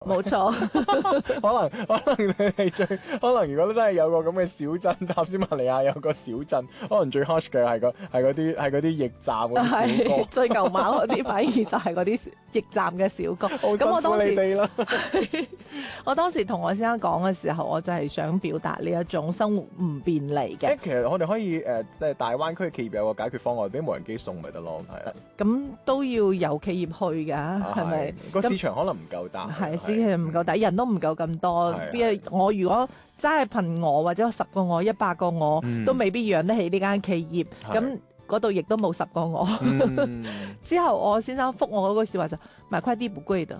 冇錯， 可能你係最可能，如果真係有個咁嘅小鎮，塔斯馬尼亞有個小鎮，可能最 hush 嘅係嗰啲驛站嗰啲小係哥， 最牛馬嗰啲，反而就係嗰啲驛站嘅小哥。 好咁我辛苦當時你哋啦。 我當時同我先生講嘅時候，我就係想表達呢一種生活唔便利嘅。 其實我哋可以即係大灣區嘅企業有個解決方案，俾無人機送咪得咯，係啊， 咁都要有企業去㗎，係咪？ 個市場可能唔夠大， 係市場唔夠大，人都唔夠咁多。 係邊我如果真係憑我或者10個我、100個我，都未必養得起呢間企業。 係咁嗰度亦都冇10個我。 嗯之後我先生覆我嗰句説話就買快啲不貴的，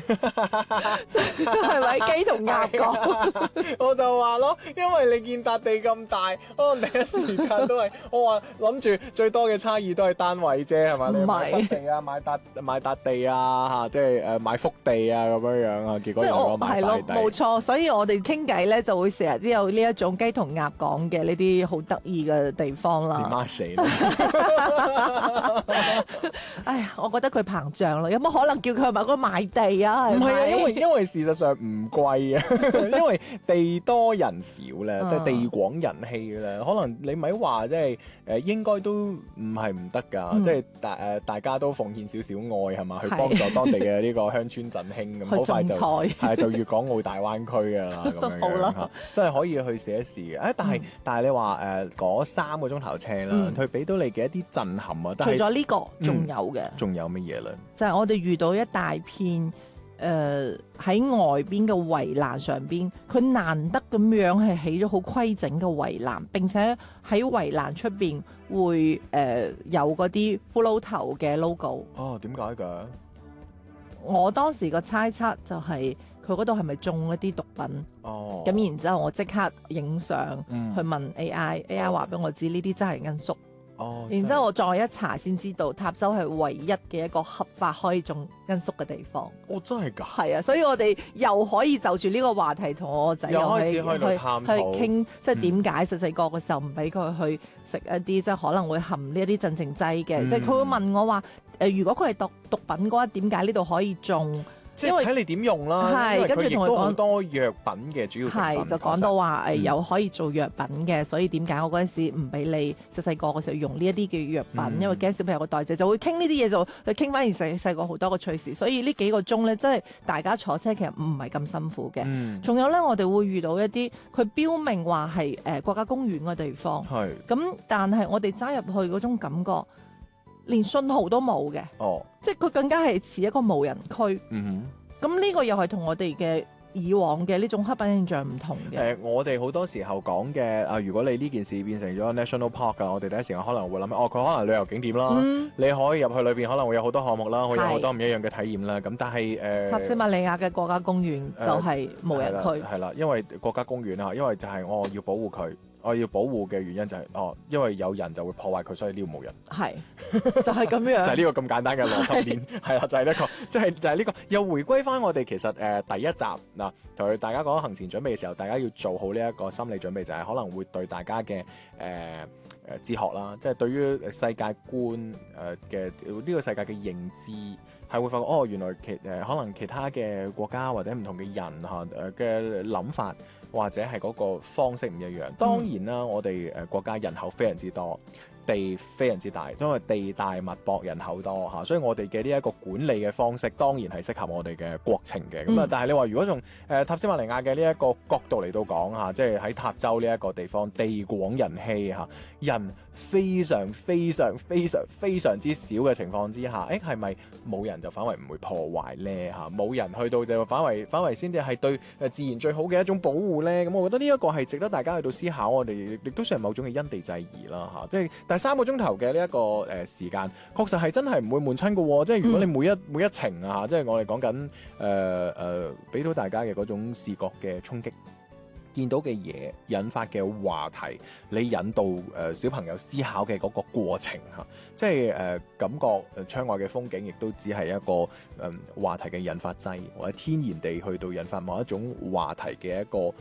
係咪雞同鴨講？ 我就話咯，因為你見笪地咁大，可能第一時間都係我話諗住最多嘅差異都係單位啫，係咪？你買幅地啊，買笪地啊，嚇，即係買幅地啊咁樣樣啊，結果又講買塊地， 冇錯。所以我哋傾偈咧就會成日都有呢一種雞同鴨講嘅呢啲好得意嘅地方啦。 媽死啦！ 哎呀，我覺得佢膨脹啦，有冇可能叫佢去埋嗰度買地啊？ 唔係啊， 係咪因為事實上唔貴啊，因為地多人少咧，即係地廣人稀咧，可能你咪話即係應該都唔係唔得㗎，即係大家都奉獻少少愛係嘛，去幫助當地嘅呢個鄉村振興咁，好快就係就粵港澳大灣區㗎啦，咁樣樣嚇，真係可以去試一試嘅。但係你話嗰3個鐘頭車啦，佢俾到你嘅一啲震撼啊！ 除咗呢個，仲有嘅， 仲有乜嘢咧？ 就係我哋遇到一大片喺外邊嘅圍欄上邊，佢難得咁樣係起咗好規整嘅圍欄，並且喺圍欄出邊會有嗰啲骷髏頭嘅 logo。 哦，點解㗎？ 我當時個猜測就係佢嗰度係咪種一啲毒品？ 哦， 咁然之後我即刻影相去問 AI，AI 話俾我知呢啲真係罌粟。 哦， 然之後我再一查先知道，塔州係唯一嘅一個合法可以種罌粟嘅地方。 哦，真係㗎？ 係啊，所以我哋又可以就住呢個話題同我個仔又開始去探討去傾，即係點解細細個嘅時候唔俾佢去食一啲即係可能會含呢一啲鎮靜劑嘅，即係佢會問我話如果佢係毒品嘅話，點解呢度可以種？ 即係睇你點用啦， 係跟住同佢講好多藥品嘅主要成分， 係就講到話有可以做藥品嘅，所以點解我嗰陣時唔俾你細個嘅時候用呢一啲嘅藥品，因為驚小朋友個代謝，就會傾呢啲嘢，就去傾翻而細個好多個趣事，所以呢幾個鐘咧，真係大家坐車其實唔係咁辛苦嘅。仲有咧，我哋會遇到一啲佢標明話係國家公園嘅地方， 係咁，但係我哋揸入去嗰種感覺，連信號都冇嘅。 哦， 即係佢更加係似一個無人區。咁呢個又係同我哋嘅以往嘅呢種刻板印象唔同嘅。 我哋好多時候講嘅如果你呢件事變成咗 national park 我哋第一時間可能會諗，佢可能旅遊景點啦，你可以入去裏邊可能會有好多項目啦，會有好多唔一樣嘅體驗啦。咁但係塔斯馬尼亞嘅國家公園就係無人區。 係啦，因為國家公園啊，因為就係我要保護佢。我要保護嘅原因就係因為有人就會破壞佢，所以呢個冇人。 係就係咁樣， 就係呢個咁簡單嘅邏輯鏈，係啦，就係呢個，即係就係呢個。又回歸翻我哋其實第一集嗱，同大家講行前準備嘅時候，大家要做好呢一個心理準備，就係可能會對大家嘅哲學啦，即係對於世界觀嘅呢個世界嘅認知，係會發覺原來可能其他嘅國家或者唔同嘅人嚇嘅諗法。或者係嗰個方式唔一樣。當然啦，我哋國家人口非常之多，地非常之大，因為地大物博，人口多嚇，所以我哋嘅呢一個管理嘅方式當然係適合我哋嘅國情嘅。咁但係你話如果從塔斯馬尼亞嘅呢一個角度嚟到講嚇，即係喺塔州呢一個地方，地廣人稀嚇，人非常非常非常非常之少嘅情況之下，係咪冇人就反為唔會破壞呢？嚇？冇人去到就反為先至係對自然最好嘅一種保護呢？咁我覺得呢一個係值得大家去到思考，我哋亦都算係某種嘅因地制宜啦嚇。即係但係3個鐘頭嘅呢一個時間，確實係真係唔會悶親嘅喎。即係如果你每一程啊，即係我哋講緊俾到大家嘅嗰種視覺嘅衝擊。見到嘅嘢引發嘅話題，你引導小朋友思考嘅嗰個過程嚇，即係感覺窗外嘅風景亦都只係一個話題嘅引發劑，或者天然地去到引發某一種話題嘅一個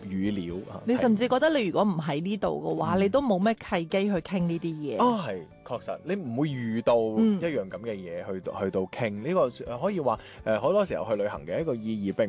語料啊。 你甚至覺得你如果唔喺呢度嘅話，你都冇咩契機去傾呢啲嘢。 啊，係確實，你唔會遇到一樣咁嘅嘢去到傾呢個可以話好多時候去旅行嘅一個意義並